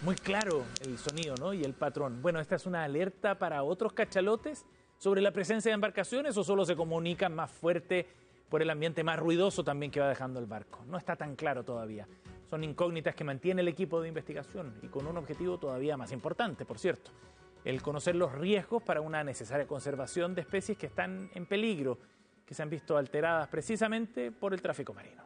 Muy claro el sonido, ¿no? Y el patrón. Bueno, ¿esta es una alerta para otros cachalotes sobre la presencia de embarcaciones o solo se comunican más fuerte por el ambiente más ruidoso también que va dejando el barco? No está tan claro todavía. Son incógnitas que mantiene el equipo de investigación y con un objetivo todavía más importante, por cierto: el conocer los riesgos para una necesaria conservación de especies que están en peligro, que se han visto alteradas precisamente por el tráfico marino.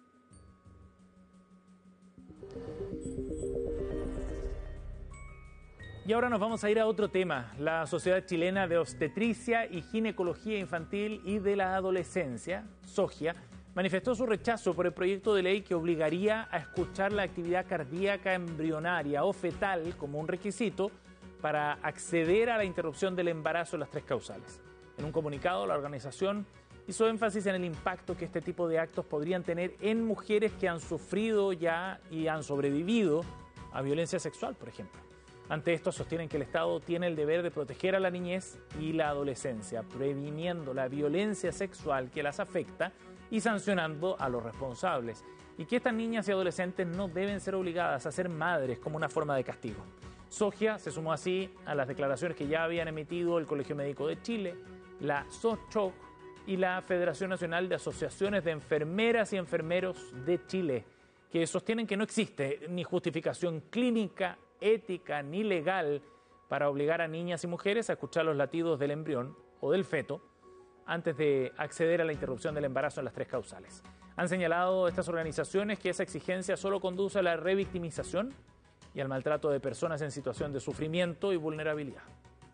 Y ahora nos vamos a ir a otro tema. La Sociedad Chilena de Obstetricia y Ginecología Infantil y de la Adolescencia, SOGIA, manifestó su rechazo por el proyecto de ley que obligaría a escuchar la actividad cardíaca embrionaria o fetal como un requisito para acceder a la interrupción del embarazo en las 3 causales. En un comunicado, la organización hizo énfasis en el impacto que este tipo de actos podrían tener en mujeres que han sufrido ya y han sobrevivido a violencia sexual, por ejemplo. Ante esto, sostienen que el Estado tiene el deber de proteger a la niñez y la adolescencia, previniendo la violencia sexual que las afecta y sancionando a los responsables, y que estas niñas y adolescentes no deben ser obligadas a ser madres como una forma de castigo. SOGIA se sumó así a las declaraciones que ya habían emitido el Colegio Médico de Chile, la SOCHOC y la Federación Nacional de Asociaciones de Enfermeras y Enfermeros de Chile, que sostienen que no existe ni justificación clínica, ética ni legal para obligar a niñas y mujeres a escuchar los latidos del embrión o del feto antes de acceder a la interrupción del embarazo en las 3 causales. Han señalado estas organizaciones que esa exigencia solo conduce a la revictimización y al maltrato de personas en situación de sufrimiento y vulnerabilidad.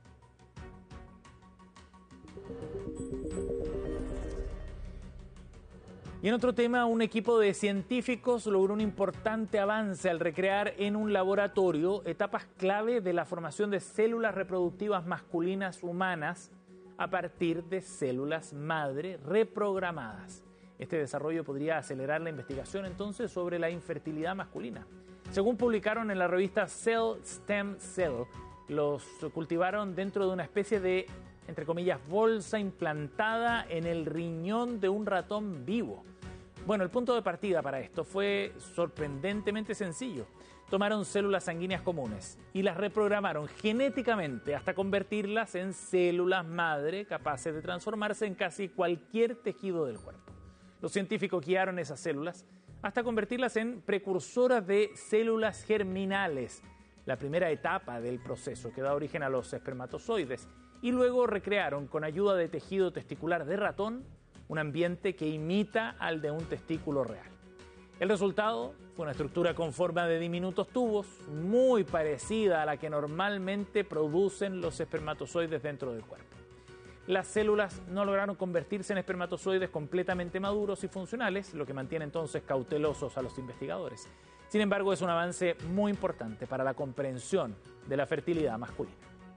Y en otro tema, un equipo de científicos logró un importante avance al recrear en un laboratorio etapas clave de la formación de células reproductivas masculinas humanas a partir de células madre reprogramadas. Este desarrollo podría acelerar la investigación entonces sobre la infertilidad masculina. Según publicaron en la revista Cell Stem Cell, los cultivaron dentro de una especie de, entre comillas, bolsa implantada en el riñón de un ratón vivo. Bueno, el punto de partida para esto fue sorprendentemente sencillo. Tomaron células sanguíneas comunes y las reprogramaron genéticamente hasta convertirlas en células madre capaces de transformarse en casi cualquier tejido del cuerpo. Los científicos guiaron esas células hasta convertirlas en precursoras de células germinales, la primera etapa del proceso que da origen a los espermatozoides, y luego recrearon con ayuda de tejido testicular de ratón un ambiente que imita al de un testículo real. El resultado fue una estructura con forma de diminutos tubos, muy parecida a la que normalmente producen los espermatozoides dentro del cuerpo. Las células no lograron convertirse en espermatozoides completamente maduros y funcionales, lo que mantiene entonces cautelosos a los investigadores. Sin embargo, es un avance muy importante para la comprensión de la fertilidad masculina.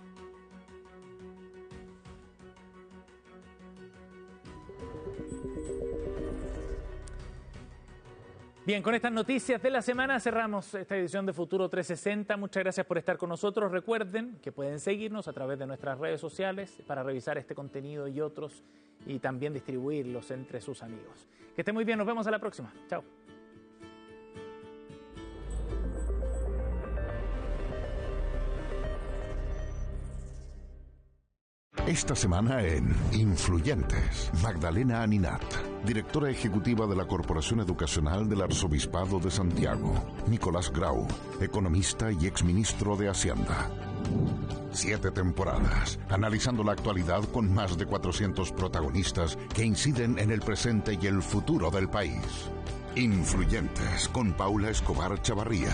Bien, con estas noticias de la semana cerramos esta edición de Futuro 360. Muchas gracias por estar con nosotros. Recuerden que pueden seguirnos a través de nuestras redes sociales para revisar este contenido y otros y también distribuirlos entre sus amigos. Que estén muy bien, nos vemos a la próxima. Chao. Esta semana en Influyentes, Magdalena Aninat, directora ejecutiva de la Corporación Educacional del Arzobispado de Santiago. Nicolás Grau, economista y exministro de Hacienda. 7 temporadas, analizando la actualidad con más de 400 protagonistas que inciden en el presente y el futuro del país. Influyentes, con Paula Escobar Chavarría.